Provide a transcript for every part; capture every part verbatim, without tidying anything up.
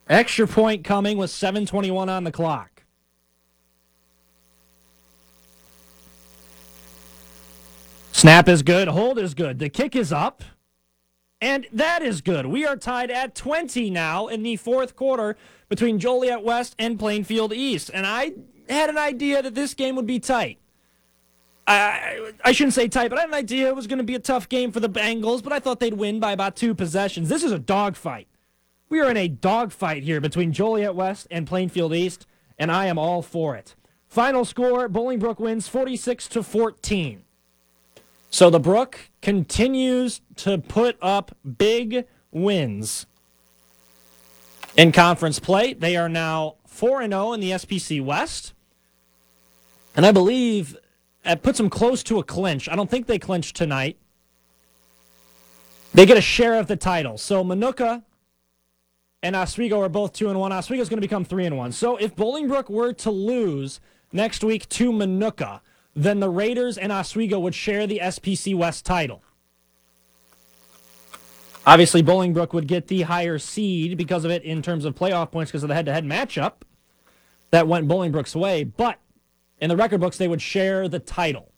Extra point coming with seven twenty-one on the clock. Snap is good. Hold is good. The kick is up. And that is good. We are tied at twenty now in the fourth quarter between Joliet West and Plainfield East. And I had an idea that this game would be tight. I, I shouldn't say tight, but I had an idea it was going to be a tough game for the Bengals, but I thought they'd win by about two possessions. This is a dogfight. We are in a dogfight here between Joliet West and Plainfield East, and I am all for it. Final score, Bolingbrook wins forty-six to fourteen. So the Brook continues to put up big wins in conference play. They are now four and oh in the S P C West. And I believe it puts them close to a clinch. I don't think they clinch tonight. They get a share of the title. So Minooka and Oswego are both two and one. Oswego is going to become three and one. So if Bolingbrook were to lose next week to Minooka, then the Raiders and Oswego would share the S P C West title. Obviously, Bolingbrook would get the higher seed because of it in terms of playoff points because of the head-to-head matchup that went Bolingbrook's way. But in the record books, they would share the title.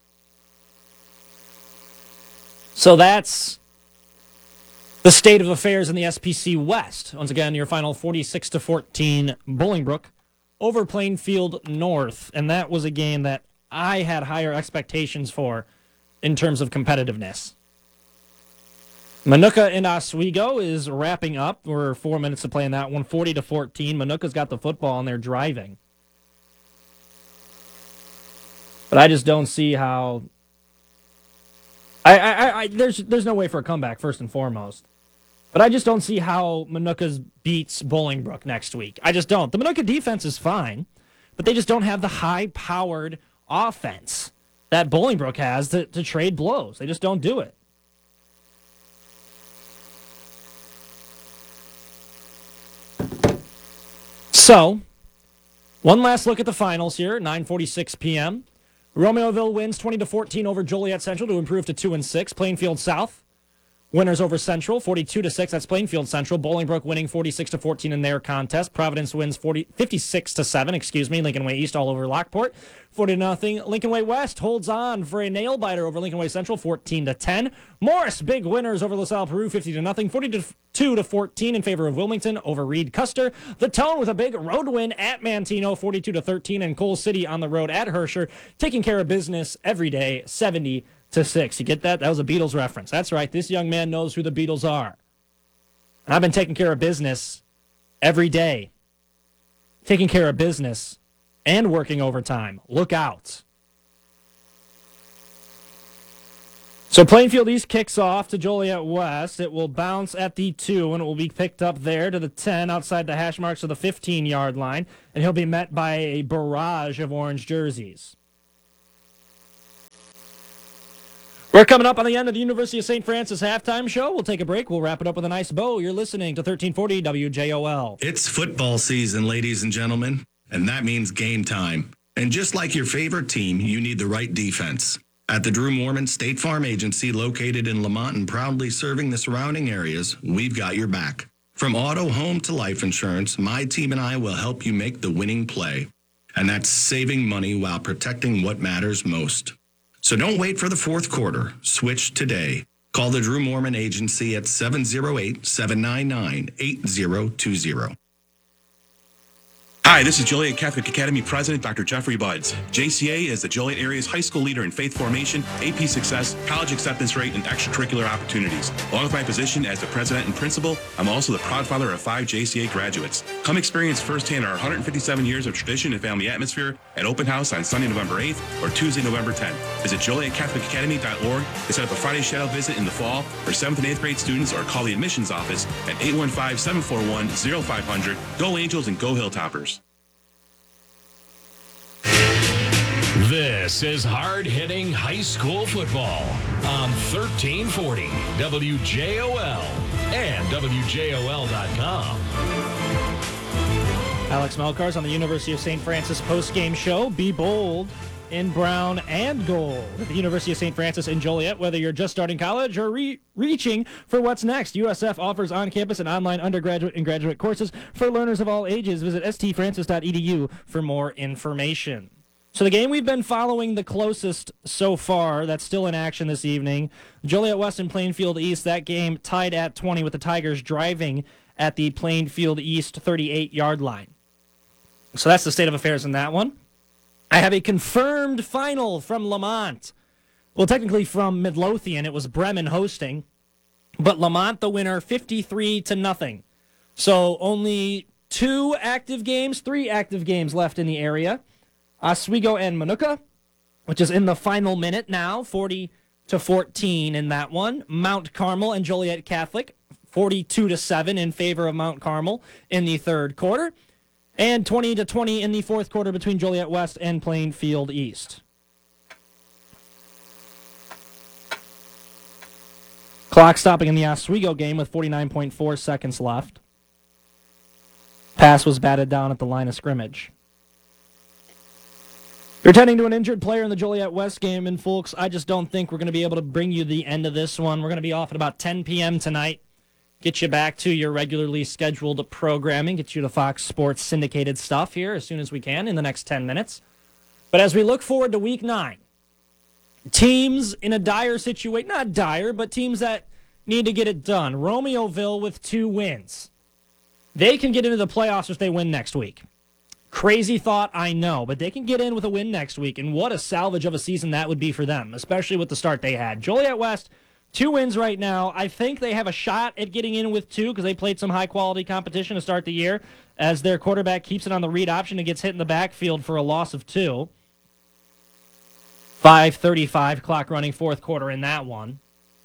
So that's the state of affairs in the S P C West. Once again, your final forty-six to fourteen Bolingbrook over Plainfield North. And that was a game that I had higher expectations for in terms of competitiveness. Minooka and Oswego is wrapping up. We're four minutes to play in that one, forty to fourteen. Minooka's got the football and they're driving. But I just don't see how. I, I, I there's there's no way for a comeback first and foremost. But I just don't see how Minooka's beats Bolingbrook next week. I just don't. The Minooka defense is fine, but they just don't have the high-powered offense that Bolingbrook has to, to trade blows. They just don't do it. So, one last look at the finals here, nine forty-six p.m. Romeoville wins twenty to fourteen over Joliet Central to improve to two and six. Plainfield South winners over Central, forty-two to six. That's Plainfield Central. Bolingbrook winning forty-six to fourteen in their contest. Providence wins forty, fifty-six to seven, excuse me. Lincoln Way East all over Lockport, forty to nothing. Lincoln Way West holds on for a nail-biter over Lincoln Way Central, fourteen to ten. Morris, big winners over LaSalle Peru, fifty to nothing. forty-two to fourteen in favor of Wilmington over Reed Custer. The Tone with a big road win at Mantino, forty-two to thirteen. And Coal City on the road at Herscher, taking care of business every day, seventy to six. You get that? That was a Beatles reference. That's right. This young man knows who the Beatles are. And I've been taking care of business every day. Taking care of business and working overtime. Look out. So Plainfield East kicks off to Joliet West. It will bounce at the two, and it will be picked up there to the ten outside the hash marks of the fifteen-yard line, and he'll be met by a barrage of orange jerseys. We're coming up on the end of the University of Saint Francis halftime show. We'll take a break. We'll wrap it up with a nice bow. You're listening to thirteen forty W J O L. It's football season, ladies and gentlemen, and that means game time. And just like your favorite team, you need the right defense. At the Drew Mormon State Farm Agency, located in Lamont and proudly serving the surrounding areas, we've got your back. From auto, home to life insurance, my team and I will help you make the winning play. And that's saving money while protecting what matters most. So don't wait for the fourth quarter. Switch today. Call the Drew Mormon Agency at seven oh eight, seven nine nine, eight oh two oh. Hi, this is Joliet Catholic Academy President Doctor Jeffrey Buds. J C A is the Joliet area's high school leader in faith formation, A P success, college acceptance rate, and extracurricular opportunities. Along with my position as the president and principal, I'm also the proud father of five J C A graduates. Come experience firsthand our one hundred fifty-seven years of tradition and family atmosphere at Open House on Sunday, November eighth or Tuesday, November tenth. Visit Joliet Catholic Academy dot org to set up a Friday shadow visit in the fall for seventh and eighth grade students, or call the admissions office at eight one five, seven four one, oh five hundred. Go Angels and go Hilltoppers. This is hard-hitting high school football on thirteen forty W J O L and W J O L dot com. Alex Melkars on the University of Saint Francis post-game show. Be bold in brown and gold at the University of Saint Francis in Joliet. Whether you're just starting college or re- reaching for what's next, U S F offers on-campus and online undergraduate and graduate courses for learners of all ages. Visit s t francis dot e d u for more information. So the game we've been following the closest so far, that's still in action this evening, Joliet West and Plainfield East. That game tied at twenty with the Tigers driving at the Plainfield East thirty-eight-yard line. So that's the state of affairs in that one. I have a confirmed final from Lamont. Well, technically from Midlothian. It was Bremen hosting. But Lamont the winner, fifty-three to nothing. So only two active games, three active games left in the area. Oswego and Minooka, which is in the final minute now, forty to fourteen in that one. Mount Carmel and Joliet Catholic, forty-two to seven in favor of Mount Carmel in the third quarter. And twenty to twenty in the fourth quarter between Joliet West and Plainfield East. Clock stopping in the Oswego game with forty-nine point four seconds left. Pass was batted down at the line of scrimmage. You're tending to an injured player in the Joliet West game, and folks, I just don't think we're going to be able to bring you the end of this one. We're going to be off at about ten p.m. tonight. Get you back to your regularly scheduled programming, get you to Fox Sports syndicated stuff here as soon as we can in the next ten minutes. But as we look forward to week nine, teams in a dire situation, not dire, but teams that need to get it done. Romeoville with two wins. They can get into the playoffs if they win next week. Crazy thought, I know, but they can get in with a win next week, and what a salvage of a season that would be for them, especially with the start they had. Joliet West, two wins right now. I think they have a shot at getting in with two because they played some high-quality competition to start the year as their quarterback keeps it on the read option and gets hit in the backfield for a loss of two. five thirty-five, clock running, fourth quarter in that one.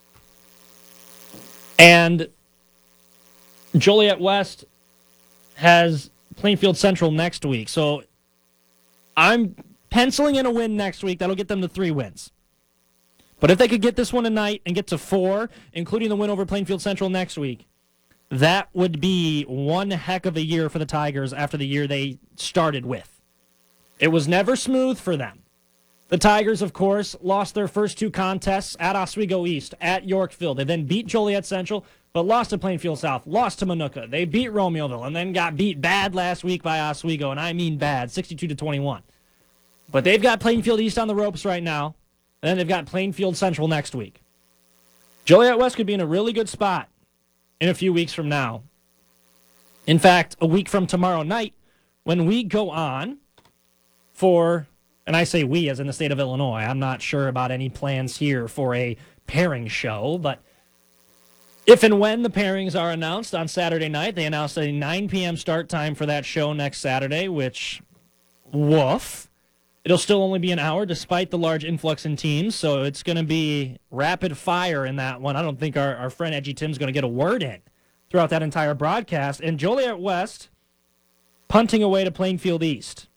And Joliet West has Plainfield Central next week. So I'm penciling in a win next week. That'll get them to three wins. But if they could get this one tonight and get to four, including the win over Plainfield Central next week, that would be one heck of a year for the Tigers after the year they started with. It was never smooth for them. The Tigers, of course, lost their first two contests at Oswego East, at Yorkville. They then beat Joliet Central, but lost to Plainfield South, lost to Minooka. They beat Romeoville and then got beat bad last week by Oswego, and I mean bad, sixty-two to twenty-one. But they've got Plainfield East on the ropes right now. And then they've got Plainfield Central next week. Joliet West could be in a really good spot in a few weeks from now. In fact, a week from tomorrow night, when we go on for, and I say we as in the state of Illinois, I'm not sure about any plans here for a pairing show, but if and when the pairings are announced on Saturday night, they announced a nine p.m. start time for that show next Saturday, which, woof. It'll still only be an hour despite the large influx in teams, so it's going to be rapid fire in that one. I don't think our, our friend Edgy Tim's going to get a word in throughout that entire broadcast. And Joliet West punting away to Plainfield East.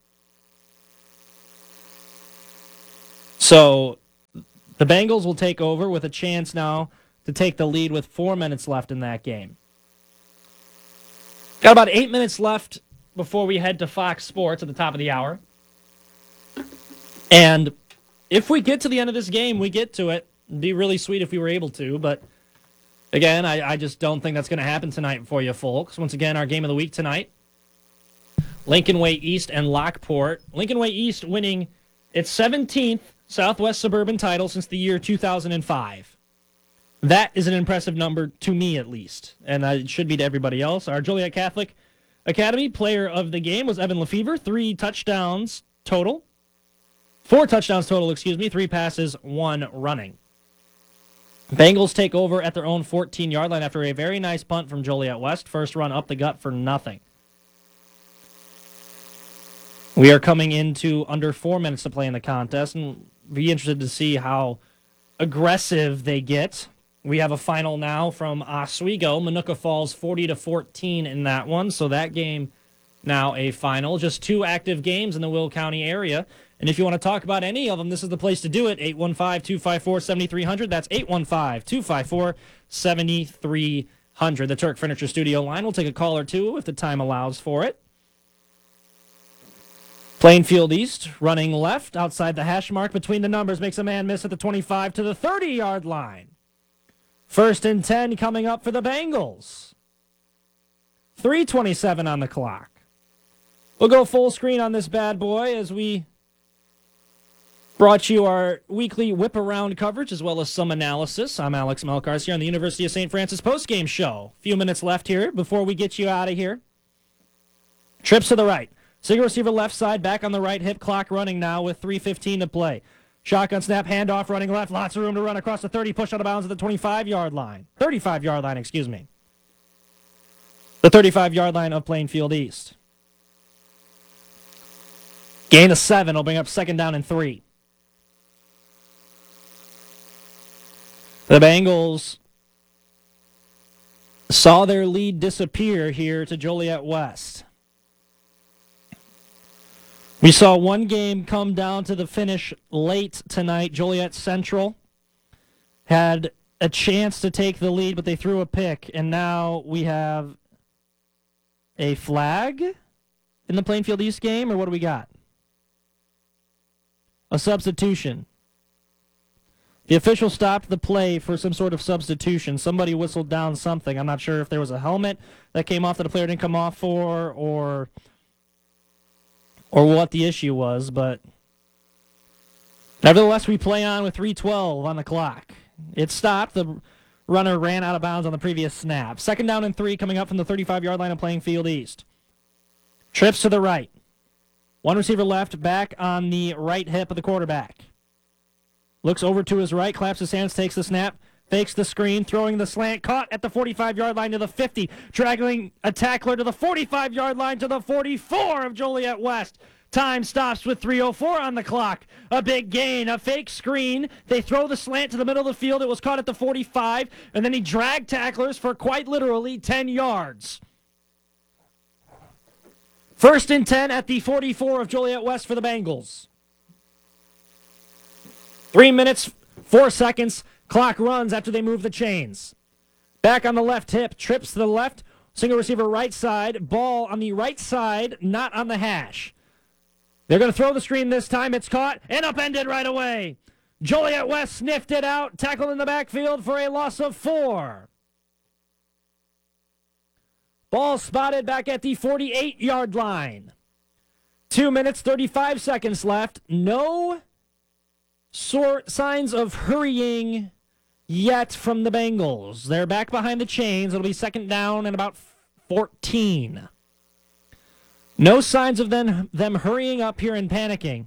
So the Bengals will take over with a chance now to take the lead with four minutes left in that game. Got about eight minutes left before we head to Fox Sports at the top of the hour. And if we get to the end of this game, we get to it. It'd be really sweet if we were able to. But, again, I, I just don't think that's going to happen tonight for you folks. Once again, our game of the week tonight, Lincoln Way East and Lockport. Lincoln Way East winning its seventeenth Southwest Suburban title since the year two thousand five. That is an impressive number to me, at least. And uh, it should be to everybody else. Our Joliet Catholic Academy player of the game was Evan Lefevre. Three touchdowns total. Four touchdowns total, excuse me. Three passes, one running. Bengals take over at their own fourteen-yard line after a very nice punt from Joliet West. First run up the gut for nothing. We are coming into under four minutes to play in the contest, and be interested to see how aggressive they get. We have a final now from Oswego. Minooka Falls forty to fourteen in that one, so that game now a final. Just two active games in the Will County area. And if you want to talk about any of them, this is the place to do it. eight one five, two five four, seven three zero zero. That's eight one five, two five four, seven three zero zero. The Turk Furniture Studio line. We'll take a call or two if the time allows for it. Plainfield East running left outside the hash mark between the numbers, makes a man miss at the twenty-five to the thirty-yard line. First and ten coming up for the Bengals. three twenty-seven on the clock. We'll go full screen on this bad boy as we brought you our weekly whip around coverage as well as some analysis. I'm Alex Melkars here on the University of Saint Francis postgame show. A few minutes left here before we get you out of here. Trips to the right. Single receiver left side, back on the right hip, clock running now with three fifteen to play. Shotgun snap, handoff, running left, lots of room to run across the thirty, push out of bounds at the twenty-five-yard line. thirty-five-yard line, excuse me. The thirty-five-yard line of Plainfield East. Gain of seven will bring up second down and three. The Bengals saw their lead disappear here to Joliet West. We saw one game come down to the finish late tonight. Joliet Central had a chance to take the lead, but they threw a pick, and now we have a flag in the Plainfield East game, or what do we got? A substitution. The official stopped the play for some sort of substitution. Somebody whistled down something. I'm not sure if there was a helmet that came off that the player didn't come off for, or... or what the issue was, but nevertheless, we play on with three twelve on the clock. It stopped. The runner ran out of bounds on the previous snap. Second down and three coming up from the thirty-five-yard line of Plainfield East. Trips to the right. One receiver left, back on the right hip of the quarterback. Looks over to his right, claps his hands, takes the snap, fakes the screen, throwing the slant, caught at the forty-five-yard line to the fifty, dragging a tackler to the forty-five-yard line to the forty-four of Joliet West. Time stops with three oh four on the clock. A big gain, a fake screen. They throw the slant to the middle of the field. It was caught at the forty-five, and then he dragged tacklers for quite literally ten yards. First and ten at the forty-four of Joliet West for the Bengals. Three minutes, four seconds. Clock runs after they move the chains. Back on the left hip, trips to the left, single receiver right side, ball on the right side, not on the hash. They're going to throw the screen this time. It's caught and upended right away. Joliet West sniffed it out, tackled in the backfield for a loss of four. Ball spotted back at the forty-eight-yard line. Two minutes, thirty-five seconds left. No sort signs of hurrying yet from the Bengals. They're back behind the chains. It'll be second down and about fourteen. No signs of them, them hurrying up here and panicking.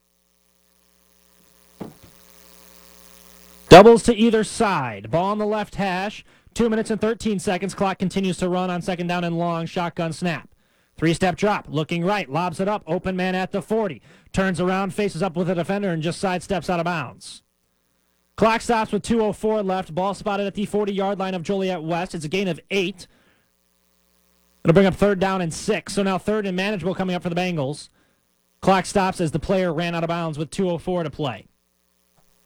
Doubles to either side. Ball on the left hash. Two minutes and thirteen seconds. Clock continues to run on second down and long. Shotgun snap. Three-step drop. Looking right. Lobs it up. Open man at the forty. Turns around, faces up with a defender, and just sidesteps out of bounds. Clock stops with two oh four left. Ball spotted at the forty-yard line of Joliet West. It's a gain of eight. It'll bring up third down and six. So now third and manageable coming up for the Bengals. Clock stops as the player ran out of bounds with two oh four to play.